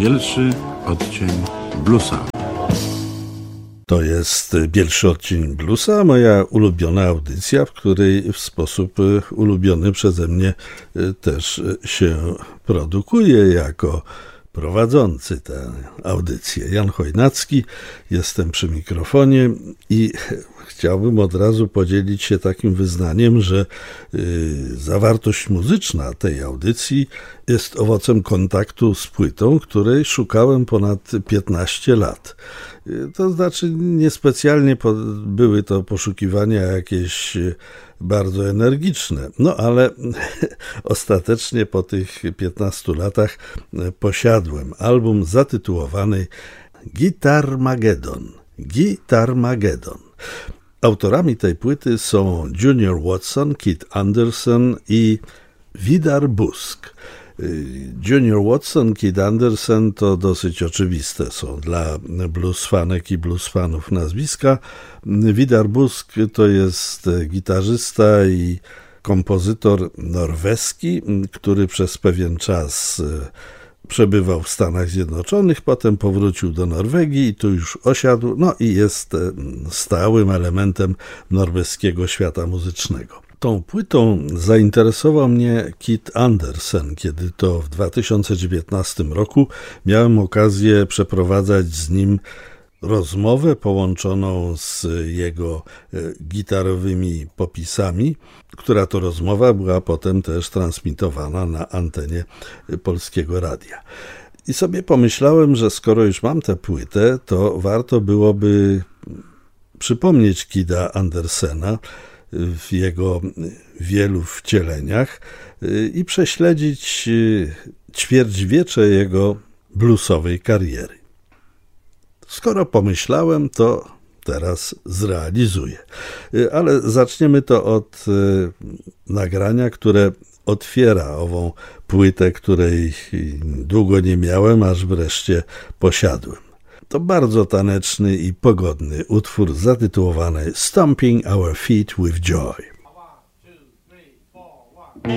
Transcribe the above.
Bielszy odcień bluesa. To jest Bielszy odcień bluesa, moja ulubiona audycja, w której w sposób ulubiony przeze mnie też się produkuje jako prowadzący tę audycję. Jan Chojnacki, jestem przy mikrofonie i chciałbym od razu podzielić się takim wyznaniem, że zawartość muzyczna tej audycji jest owocem kontaktu z płytą, której szukałem ponad 15 lat. To znaczy niespecjalnie były to poszukiwania jakieś bardzo energiczne, no ale ostatecznie po tych 15 latach posiadłem album zatytułowany Guitarmageddon. Guitarmageddon. Autorami tej płyty są Junior Watson, Keith Anderson i Vidar Busk. Junior Watson, Keith Anderson to dosyć oczywiste są dla blues fanek i blues fanów nazwiska. Vidar Busk to jest gitarzysta i kompozytor norweski, który przez pewien czas przebywał w Stanach Zjednoczonych, potem powrócił do Norwegii i tu już osiadł, no i jest stałym elementem norweskiego świata muzycznego. Tą płytą zainteresował mnie Keith Anderson, kiedy to w 2019 roku miałem okazję przeprowadzać z nim rozmowę połączoną z jego gitarowymi popisami, która to rozmowa była potem też transmitowana na antenie Polskiego Radia. I sobie pomyślałem, że skoro już mam tę płytę, to warto byłoby przypomnieć Keitha Andersena w jego wielu wcieleniach i prześledzić ćwierćwiecze jego bluesowej kariery. Skoro pomyślałem, to teraz zrealizuję. Ale zaczniemy to od nagrania, które otwiera ową płytę, której długo nie miałem, aż wreszcie posiadłem. To bardzo taneczny i pogodny utwór zatytułowany Stomping Our Feet with Joy.